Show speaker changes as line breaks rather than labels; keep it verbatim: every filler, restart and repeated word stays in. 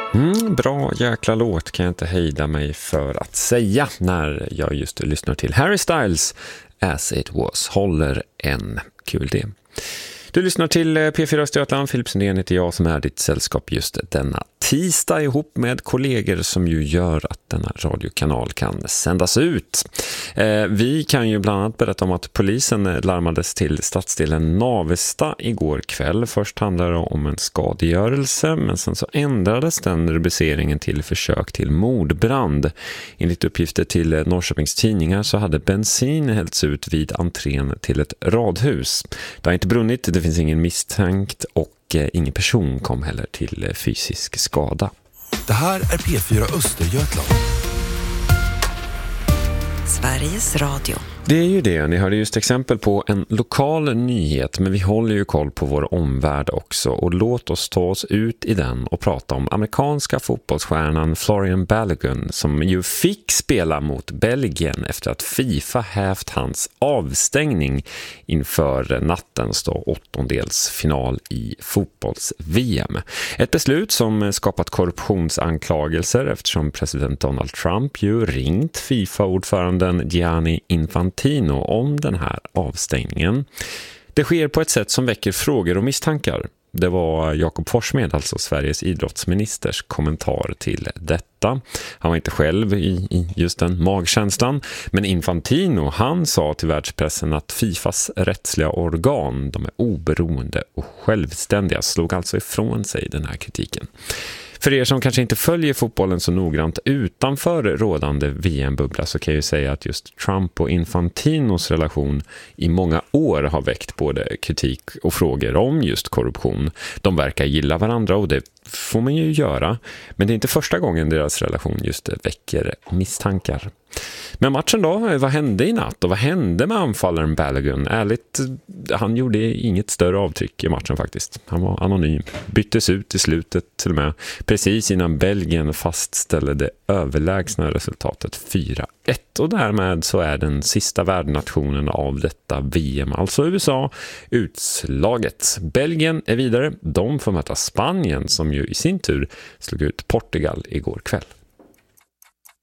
Mm, bra jäkla låt kan jag inte hejda mig för att säga när jag just lyssnar till Harry Styles As It Was. Håller en kul det. Du lyssnar till P fyra Östergötland. Filip Sundén heter jag som är ditt sällskap just denna tisdag ihop med kollegor som ju gör att denna radiokanal kan sändas ut. Eh, vi kan ju bland annat berätta om att polisen larmades till stadsdelen Navesta igår kväll. Först handlade det om en skadegörelse, men sen så ändrades den rubriceringen till försök till mordbrand. Enligt uppgifter till Norrköpings tidningar så hade bensin hällts ut vid entrén till ett radhus. Det har inte brunnit, det finns ingen misstänkt och ingen person kom heller till fysisk skada.
Det här är P fyra Östergötland.
Sveriges Radio.
Det är ju det, ni hörde just exempel på en lokal nyhet, men vi håller ju koll på vår omvärld också, och låt oss ta oss ut i den och prata om amerikanska fotbollsstjärnan Florian Balogun som ju fick spela mot Belgien efter att FIFA hävt hans avstängning inför nattens då åttondelsfinal i fotbolls-V M. Ett beslut som skapat korruptionsanklagelser eftersom president Donald Trump ju ringt FIFA-ordföranden Gianni Infantino om den här avstängningen. Det sker på ett sätt som väcker frågor och misstankar. Det var Jakob Forssmed, alltså Sveriges idrottsministers kommentar till detta. Han var inte själv i, i just den magkänslan, men Infantino, han sa till världspressen att FIFAs rättsliga organ, de är oberoende och självständiga, slog alltså ifrån sig den här kritiken. För er som kanske inte följer fotbollen så noggrant utanför rådande V M-bubbla så kan jag ju säga att just Trump och Infantinos relation i många år har väckt både kritik och frågor om just korruption. De verkar gilla varandra och det får man ju göra, men det är inte första gången deras relation just väcker misstankar. Men matchen då, vad hände i natt och vad hände med anfallaren Balogun? Ärligt, han gjorde inget större avtryck i matchen faktiskt. Han var anonym, byttes ut i slutet till och med, precis innan Belgien fastställde det överlägsna resultatet fyra ett. Och därmed så är den sista värdnationen av detta V M, alltså U S A, utslaget. Belgien är vidare, de får möta Spanien som ju i sin tur slog ut Portugal igår kväll.